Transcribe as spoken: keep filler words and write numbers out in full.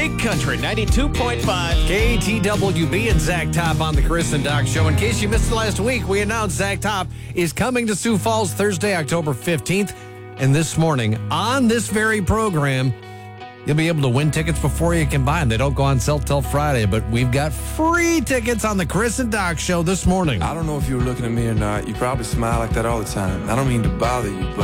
Big Country ninety-two point five. K T W B and Zach Top on the Chris and Doc Show. In case you missed it last week, we announced Zach Top is coming to Sioux Falls Thursday, October fifteenth. And this morning, on this very program, you'll be able to win tickets before you can buy them. They don't go on sale till Friday, but we've got free tickets on the Chris and Doc Show this morning. I don't know if you were looking at me or not. You probably smile like that all the time. I don't mean to bother you, but